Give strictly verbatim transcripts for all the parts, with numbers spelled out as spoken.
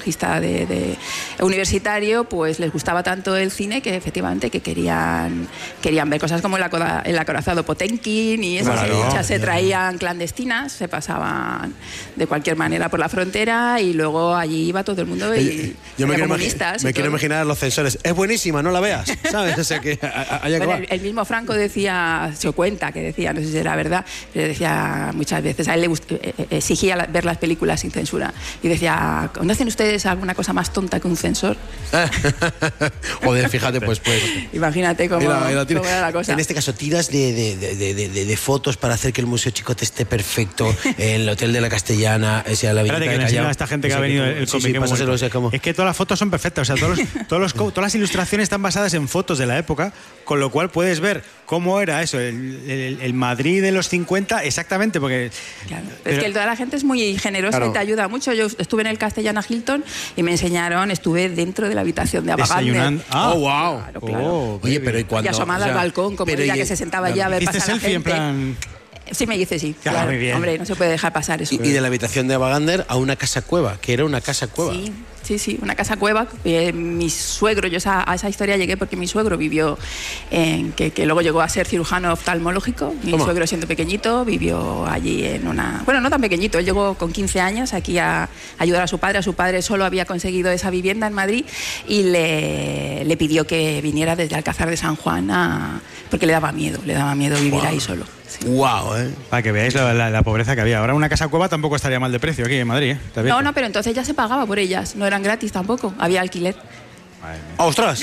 ecologista de, de universitario, pues les gustaba tanto el cine que efectivamente que querían, querían ver cosas como el, acoda, el acorazado Potemkin y esas claro, fichas se traían clandestinas, se pasaban de cualquier manera por la frontera y luego allí iba todo el mundo y yo me quiero, comunistas me y quiero todo. imaginar los censores. Es buenísima, no la veas, ¿sabes? O sea, que haya bueno, que el, el mismo Franco decía, se cuenta que decía, no sé si era verdad, pero decía muchas veces, a él le gust, eh, exigía la, ver las películas sin censura y decía, ¿conocen ustedes alguna cosa más tonta que un censor? Joder, fíjate, pues pues imagínate cómo, mira, mira, cómo era la cosa. En este caso, tiras de, de, de, de, de, de fotos para hacer que el Museo Chicote esté perfecto, el Hotel de la Castellana, o sea, la Espérate, que le enseño a esta gente que ha venido el sí, sí, pásaselo, o sea, como... Es que todas las fotos son perfectas, o sea, todos los, todos los, todas las ilustraciones están basadas en fotos de la época, con lo cual puedes ver cómo era eso, el, el, el Madrid de los cincuenta, exactamente, porque... Claro, pero, es que toda la gente es muy generosa, claro, y te ayuda mucho. Yo estuve en el Castellana Hilton y me enseñaron, estuve dentro de la habitación de Ava Gardner. Ah, oh, wow. Claro, claro. Oh, oye, pero ¿y cuándo? Y asomada, o sea, al balcón, como ella, que se sentaba allí a ver pasar la gente. En plan... Sí, me dice sí. Claro, claro. muy bien. Hombre, no se puede dejar pasar eso. Y, y de la habitación de Ava Gardner a una casa cueva, que era una casa cueva. Sí, sí, sí, una casa cueva. Eh, mi suegro, yo esa, a esa historia llegué porque mi suegro vivió, en, que, que luego llegó a ser cirujano oftalmológico. Mi ¿Cómo? suegro, siendo pequeñito, vivió allí en una... Bueno, no tan pequeñito, él llegó con quince años aquí a, a ayudar a su padre. A su padre solo había conseguido esa vivienda en Madrid y le, le pidió que viniera desde Alcázar de San Juan a, porque le daba miedo, le daba miedo vivir wow. ahí solo. Sí. Wow, ¿eh? Para que veáis la, la, la pobreza que había. Ahora una casa cueva tampoco estaría mal de precio aquí en Madrid, ¿eh? No, no, pero entonces ya se pagaba por ellas. No eran gratis tampoco. Había alquiler. ¡Ostras!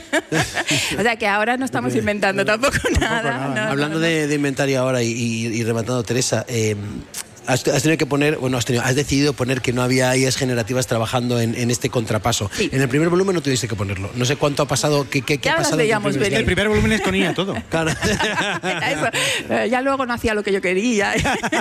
O sea que ahora no estamos inventando tampoco, tampoco nada. nada. No, Hablando no, no. De, de inventario ahora y, y, y rematando, Teresa, eh, has, has tenido que poner, bueno, has, tenido, has decidido poner que no había I As generativas trabajando en, en este contrapaso. Sí. En el primer volumen no tuviste que ponerlo. No sé cuánto ha pasado, qué, qué, qué ya ha pasado. Veíamos el, el primer volumen es con I A todo. Claro. Eso. Ya luego no hacía lo que yo quería.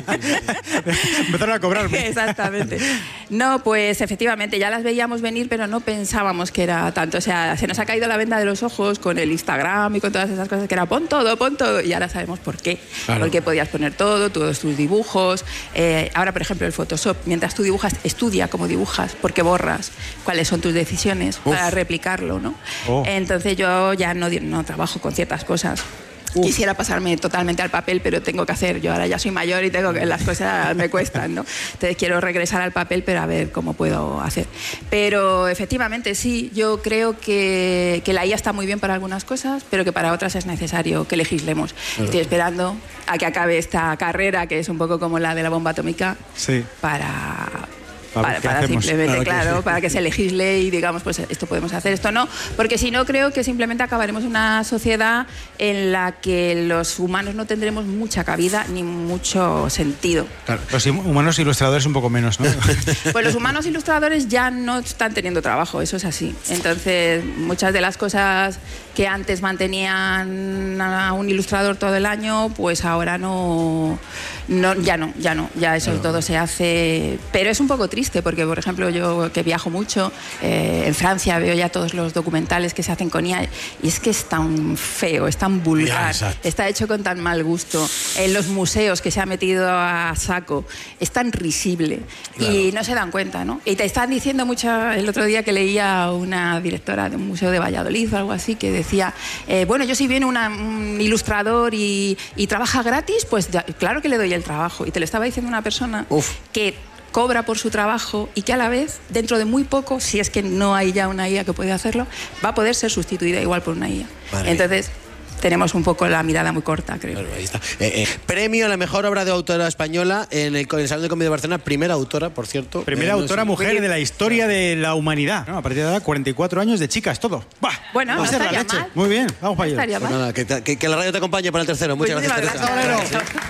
Empezaron a cobrarme. Exactamente. No, pues efectivamente, ya las veíamos venir, pero no pensábamos que era tanto. O sea, se nos ha caído la venda de los ojos con el Instagram y con todas esas cosas que era pon todo, pon todo. Y ahora sabemos por qué. Claro. Porque podías poner todo, todos tus dibujos. Eh, ahora, por ejemplo, el Photoshop, mientras tú dibujas, estudia cómo dibujas, porque borras, cuáles son tus decisiones Uf. para replicarlo, ¿no? Oh. Entonces yo ya no, no trabajo con ciertas cosas. Uf. Quisiera pasarme totalmente al papel, pero tengo que hacer. Yo ahora ya soy mayor y tengo que las cosas me cuestan, ¿no? Entonces quiero regresar al papel, pero a ver cómo puedo hacer. Pero efectivamente sí, yo creo que, que la I A está muy bien para algunas cosas, pero que para otras es necesario que legislemos. Uh-huh. Estoy esperando a que acabe esta carrera, que es un poco como la de la bomba atómica, sí. para... Para, para simplemente, claro, claro, para que se legisle y digamos, pues esto podemos hacer, esto no, porque si no creo que simplemente acabaremos en una sociedad en la que los humanos no tendremos mucha cabida ni mucho sentido. Claro, los humanos ilustradores un poco menos, ¿no? Pues los humanos ilustradores ya no están teniendo trabajo, eso es así. Entonces, muchas de las cosas que antes mantenían a un ilustrador todo el año, pues ahora no, no ya no, ya no, ya eso claro. todo se hace, pero es un poco triste. Porque, por ejemplo, yo que viajo mucho, eh, en Francia veo ya todos los documentales que se hacen con I A y es que es tan feo, es tan vulgar, ya, está hecho con tan mal gusto. En los museos que se ha metido a saco, es tan risible claro. y no se dan cuenta, ¿no? Y te están diciendo mucho, el otro día que leía a una directora de un museo de Valladolid o algo así, que decía, eh, bueno, yo si viene una, un ilustrador y, y trabaja gratis, pues ya, claro que le doy el trabajo. Y te lo estaba diciendo una persona Uf. que cobra por su trabajo y que a la vez, dentro de muy poco, si es que no hay ya una I A que puede hacerlo, va a poder ser sustituida igual por una I A. Vale. Entonces, tenemos un poco la mirada muy corta, creo. Bueno, ahí está. Eh, eh, premio a la mejor obra de autora española en el, en el Salón de Comedia de Barcelona. Primera autora, por cierto. Primera eh, autora no sé. mujer de la historia de la humanidad. No, a partir de ahora, cuarenta y cuatro años de chicas, todo. Bah, bueno, no estaría mal. Muy bien, vamos para allá. No estaría pues mal. nada, que, que, que la radio te acompañe para el tercero. Muchas Muchísimas gracias, Teresa. gracias.